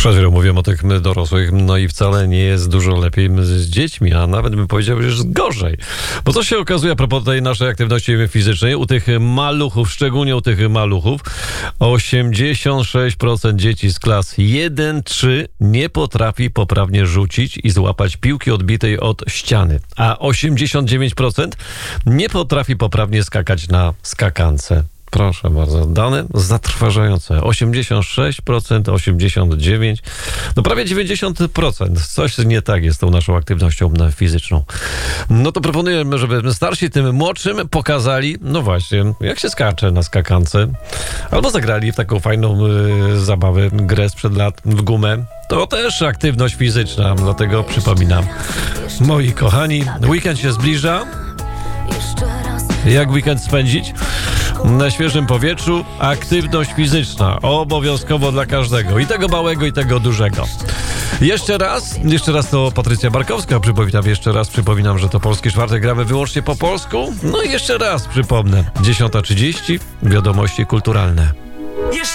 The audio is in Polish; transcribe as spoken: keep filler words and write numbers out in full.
Przed chwilą mówiłem o tych dorosłych, no i wcale nie jest dużo lepiej z dziećmi, a nawet bym powiedział, że jest gorzej. Bo co się okazuje a propos tej naszej aktywności fizycznej, u tych maluchów, szczególnie u tych maluchów, osiemdziesiąt sześć procent dzieci z klas jeden trzy nie potrafi poprawnie rzucić i złapać piłki odbitej od ściany, a osiemdziesiąt dziewięć procent nie potrafi poprawnie skakać na skakance. Proszę bardzo, dane zatrważające. osiemdziesiąt sześć procent, osiemdziesiąt dziewięć procent, no prawie dziewięćdziesiąt procent. Coś nie tak jest z tą naszą aktywnością fizyczną. No to proponujemy, żeby starsi tym młodszym pokazali, no właśnie, jak się skacze na skakance. Albo zagrali w taką fajną y, zabawę, grę sprzed lat w gumę. To też aktywność fizyczna, dlatego przypominam. Moi kochani, weekend się zbliża. Jak weekend spędzić? Na świeżym powietrzu, aktywność fizyczna, obowiązkowo dla każdego, i tego małego, i tego dużego. Jeszcze raz, jeszcze raz to Patrycja Barkowska, przypominam, jeszcze raz przypominam, że to Polski Czwartek, gramy wyłącznie po polsku. No i jeszcze raz przypomnę, dziesiąta trzydzieści, wiadomości kulturalne.